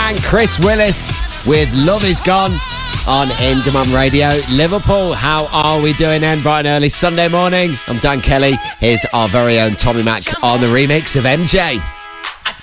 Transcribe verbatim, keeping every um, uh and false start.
and Chris Willis with Love Is Gone on In Demand Radio. Liverpool, how are we doing then? Bright and early Sunday morning. I'm Dan Kelly. Here's our very own Tommy Mac on the remix of M J.